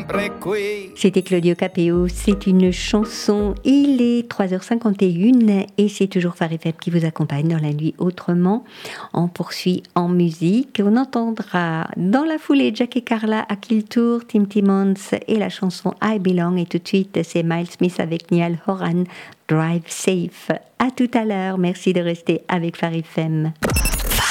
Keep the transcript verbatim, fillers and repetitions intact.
sempre qui. C'était Claudio Capéo, c'est une chanson. Il est trois heures cinquante et une et c'est toujours Phare F M qui vous accompagne dans la nuit autrement. On poursuit en musique. On entendra dans la foulée Jack et Carla à Kill Tour, Tim Timmons et la chanson I Belong. Et tout de suite, c'est Miles Smith avec Niall Horan, Drive Safe. À tout à l'heure. Merci de rester avec Phare F M.